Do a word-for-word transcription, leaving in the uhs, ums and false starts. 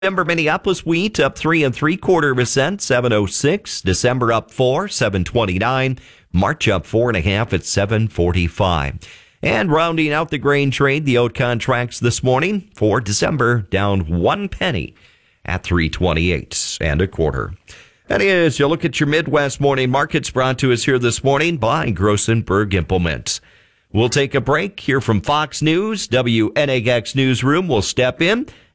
November Minneapolis wheat up three and three quarter percent, seven oh six. December up four, seven twenty-nine. March up four and a half at seven forty-five. And rounding out the grain trade, the oat contracts this morning for December down one penny at three twenty-eight and a quarter. And as you look at your Midwest morning markets, brought to us here this morning by Grossenberg Implements. We'll take a break here from Fox News. W N A X Newsroom will step in